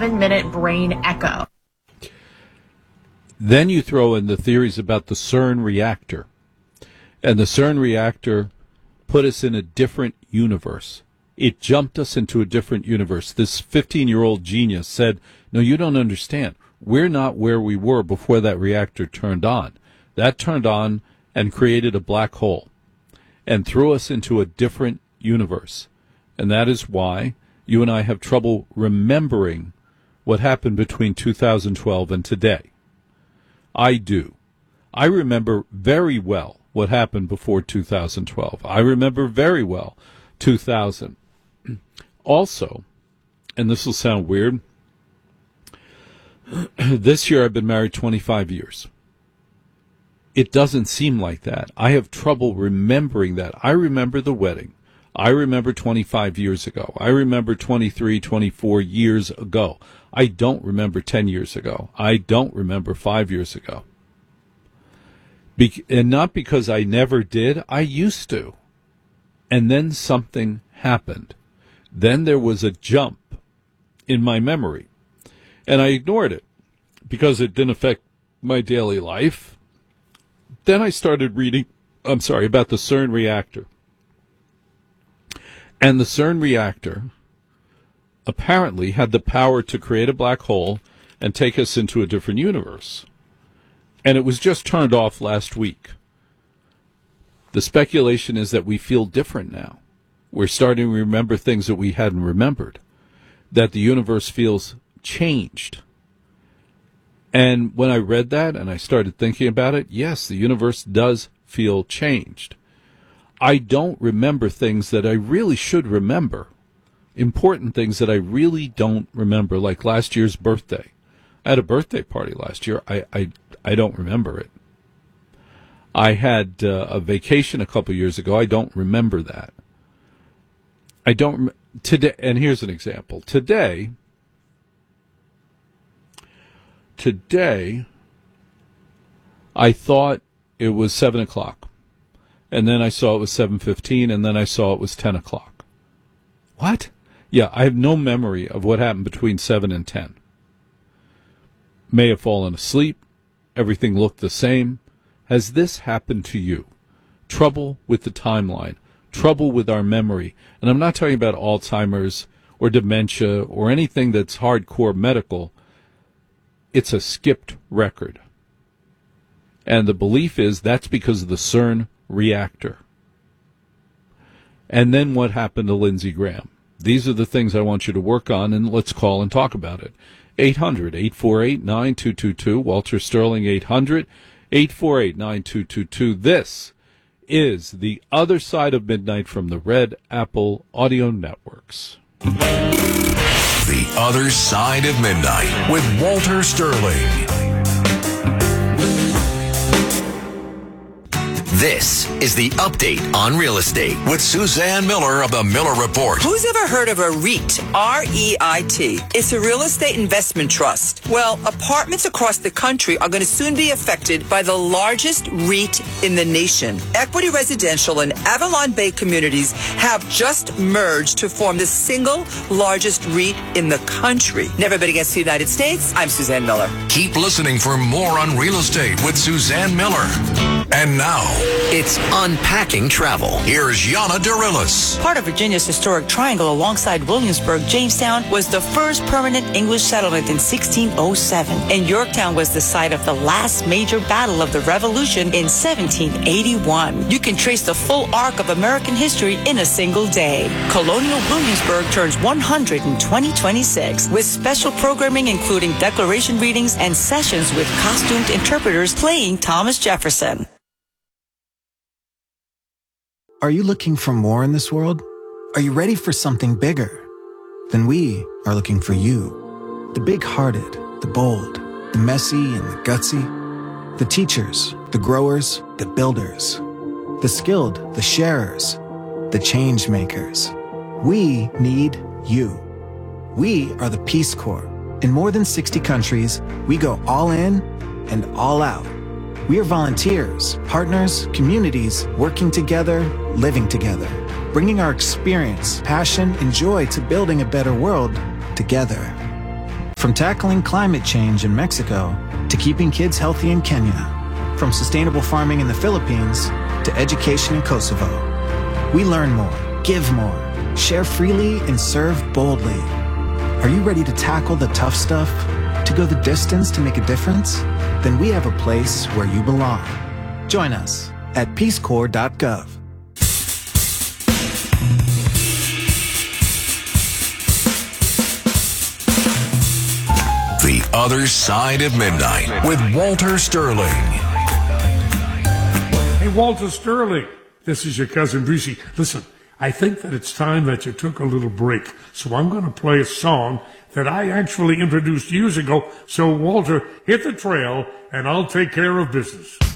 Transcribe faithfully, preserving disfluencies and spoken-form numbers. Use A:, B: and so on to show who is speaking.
A: seven-minute brain echo.
B: Then you throw in the theories about the CERN reactor. And the CERN reactor put us in a different universe. It jumped us into a different universe. This fifteen-year-old genius said, no, you don't understand. We're not where we were before that reactor turned on. That turned on and created a black hole and threw us into a different universe. And that is why you and I have trouble remembering what happened between two thousand twelve and today. I do. I remember very well what happened before two thousand twelve. I remember very well two thousand. Also, and this will sound weird, this year I've been married twenty-five years. It doesn't seem like that. I have trouble remembering that. I remember the wedding. I remember twenty-five years ago. I remember twenty-three, twenty-four years ago. I don't remember ten years ago. I don't remember five years ago. Be- and not because I never did. I used to. And then something happened. Then there was a jump in my memory. And I ignored it because it didn't affect my daily life. Then I started reading, I'm sorry, about the CERN reactor. And the CERN reactor apparently had the power to create a black hole and take us into a different universe. And it was just turned off last week. The speculation is that we feel different now. We're starting to remember things that we hadn't remembered. That the universe feels changed. And when I read that and I started thinking about it, yes, the universe does feel changed. I don't remember things that I really should remember. Important things that I really don't remember, like last year's birthday. I had a birthday party last year. I I, I don't remember it. I had uh, a vacation a couple years ago. I don't remember that. I don't today. And here's an example. Today, today, I thought it was seven o'clock, and then I saw it was seven fifteen, and then I saw it was ten o'clock. What? Yeah, I have no memory of what happened between seven and ten. May have fallen asleep. Everything looked the same. Has this happened to you? Trouble with the timeline. Trouble with our memory. And I'm not talking about Alzheimer's or dementia or anything that's hardcore medical. It's a skipped record. And the belief is that's because of the CERN reactor. And then what happened to Lindsey Graham? These are the things I want you to work on, and let's call and talk about it. eight hundred, eight four eight, nine two two two. Walter Sterling, eight hundred, eight four eight, nine two two two. This is The Other Side of Midnight from the Red Apple Audio Networks.
C: The Other Side of Midnight with Walter Sterling. This is the update on real estate with Suzanne Miller of the Miller Report.
D: Who's ever heard of a REIT? R E I T. It's a real estate investment trust. Well, apartments across the country are going to soon be affected by the largest REIT in the nation. Equity Residential and Avalon Bay Communities have just merged to form the single largest REIT in the country. Never been against the United States. I'm Suzanne Miller.
C: Keep listening for more on real estate with Suzanne Miller. And now, it's Unpacking Travel. Here's Yana Dorillis.
D: Part of Virginia's historic triangle alongside Williamsburg, Jamestown was the first permanent English settlement in sixteen oh seven. And Yorktown was the site of the last major battle of the Revolution in seventeen eighty-one. You can trace the full arc of American history in a single day. Colonial Williamsburg turns one hundred in twenty twenty-six with special programming including declaration readings and sessions with costumed interpreters playing Thomas Jefferson.
E: Are you looking for more in this world? Are you ready for something bigger? Then we are looking for you. The big-hearted, the bold, the messy and the gutsy. The teachers, the growers, the builders. The skilled, the sharers, the change makers. We need you. We are the Peace Corps. In more than sixty countries, we go all in and all out. We are volunteers, partners, communities, working together, living together, bringing our experience, passion, and joy to building a better world together. From tackling climate change in Mexico to keeping kids healthy in Kenya. From sustainable farming in the Philippines to education in Kosovo. We learn more, give more, share freely, and serve boldly. Are you ready to tackle the tough stuff? To go the distance to make a difference? Then we have a place where you belong. Join us at peace corps dot gov.
C: The Other Side of Midnight with Walter Sterling.
F: Hey, Walter Sterling, this is your cousin Brucey. Listen, I think that it's time that you took a little break. So I'm going to play a song that I actually introduced years ago. So, Walter, hit the trail, and I'll take care of business.